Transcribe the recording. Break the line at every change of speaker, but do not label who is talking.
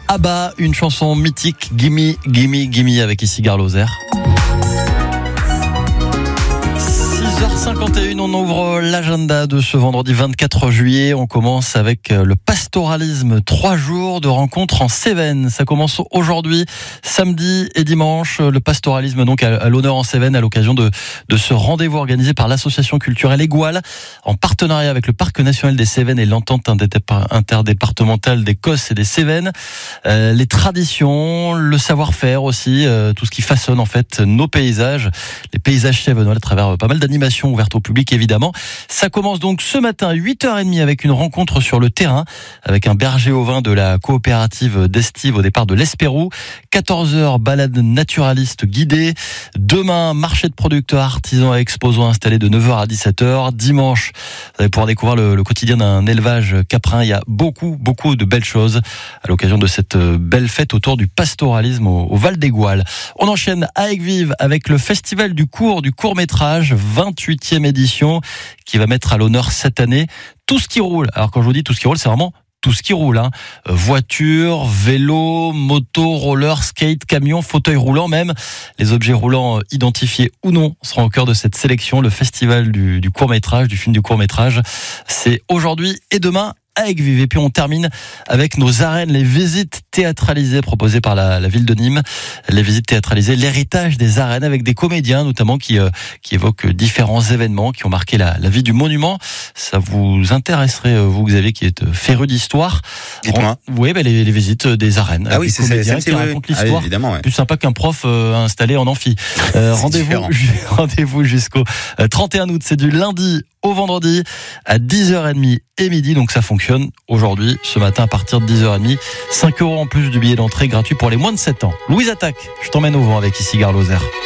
ABBA, une chanson mythique, Gimme, Gimme, Gimme, avec ici Gare Lozère. 6h51, on ouvre l'agenda de ce vendredi 24 juillet. On commence avec le pastoralisme. 3 jours de rencontres en Cévennes. Ça commence aujourd'hui, samedi et dimanche. Le pastoralisme donc à l'honneur en Cévennes à l'occasion de ce rendez-vous organisé par l'association culturelle Égual en partenariat avec le Parc national des Cévennes et l'entente interdépartementale des Causses et des Cévennes. Les traditions, le savoir-faire aussi, tout ce qui façonne en fait nos paysages, les paysages cévennois à travers pas mal d'animations ouvertes au public évidemment. Ça commence donc ce matin 8h30 avec une rencontre sur le terrain avec un berger ovin de la coopérative d'Estive au départ de l'Espérou. 14h balade naturaliste guidée. Demain marché de producteurs artisans et exposants installés de 9h à 17h. Dimanche vous allez pouvoir découvrir le quotidien d'un élevage caprin. Il y a beaucoup de belles choses à l'occasion de cette belle fête autour du pastoralisme au Val d'Égual. On enchaîne à Aigues-Vives avec le festival du court-métrage, 28e édition, qui va mettre à l'honneur cette année tout ce qui roule. Alors quand je vous dis tout ce qui roule, c'est vraiment tout ce qui roule, hein. Voiture, vélo, moto, roller, skate, camion, fauteuil roulant même. Les objets roulants identifiés ou non seront au cœur de cette sélection. Le festival du court-métrage, du film du court-métrage, c'est aujourd'hui et demain à Aigues-Vives. Et puis on termine avec nos arènes, les visites théâtralisées proposées par la ville de Nîmes. Les visites théâtralisées, l'héritage des arènes avec des comédiens notamment qui évoquent différents événements qui ont marqué la vie du monument. Ça vous intéresserait, vous Xavier qui êtes féru d'histoire?
Dites-moi.
Oui, les visites des arènes.
Ah oui,
c'est comédiens qui racontent l'histoire.
Évidemment, ouais.
Plus sympa qu'un prof installé en amphi. Rendez-vous jusqu'au 31 août. C'est du lundi au vendredi à 10h30 et midi. Donc ça fonctionne aujourd'hui, ce matin à partir de 10h30. 5 € en plus du billet d'entrée gratuit pour les moins de 7 ans. Louise Attaque, je t'emmène au vent avec ici Gare Lozère.